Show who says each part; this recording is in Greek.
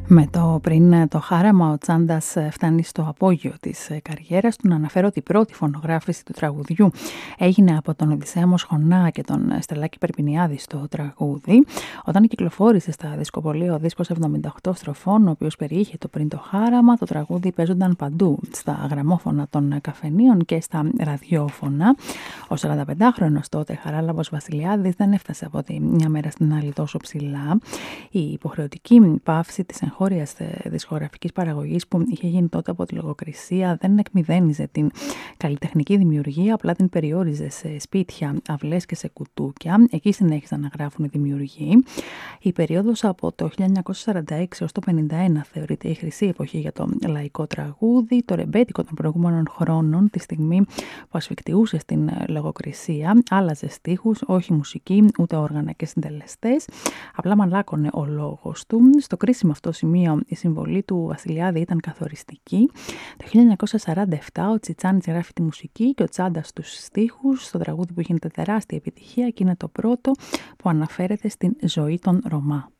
Speaker 1: Με το πριν το χάραμα, ο Τσάντας φτάνει στο απόγειο της καριέρας του. Να αναφέρω ότι η πρώτη φωνογράφηση του τραγουδιού έγινε από τον Οδυσσέα Μοσχονά και τον Στελάκη Περπινιάδη στο τραγούδι. Όταν κυκλοφόρησε στα δισκοπολία ο δίσκος 78 στροφών, ο οποίος περιείχε το πριν το χάραμα, το τραγούδι παίζονταν παντού, στα γραμμόφωνα των καφενείων και στα ραδιόφωνα. Ο 45χρονος τότε Χαράλαμπος Βασιλιάδης δεν έφτασε από τη μια μέρα στην άλλη τόσο ψηλά. Η υποχρεωτική παύση της εγχώριας δισκογραφικής παραγωγής που είχε γίνει τότε από τη λογοκρισία δεν εκμηδένιζε την καλλιτεχνική δημιουργία, απλά την περιόριζε σε σπίτια, αυλές και σε κουτούκια. Εκεί συνέχισαν να γράφουν οι δημιουργοί. Η περίοδος από το 1946 έως το 1951 θεωρείται η χρυσή εποχή για το λαϊκό τραγούδι, το ρεμπέτικο των προηγούμενων χρόνων, τη στιγμή που ασφικτιούσε στην λογοκρισία, άλλαζε στίχους, όχι μουσική, ούτε όργανα και συντελεστές, απλά μαλάκωνε ο λόγος του. Στο κρίσιμο αυτό σημείο η συμβολή του Βασιλιάδη ήταν καθοριστική. Το 1947 ο Τσιτσάνης γράφει τη μουσική και ο Τσάντας τους στίχους στο τραγούδι που γίνεται τεράστια επιτυχία και είναι το πρώτο που αναφέρεται στην ζωή των Ρωμά.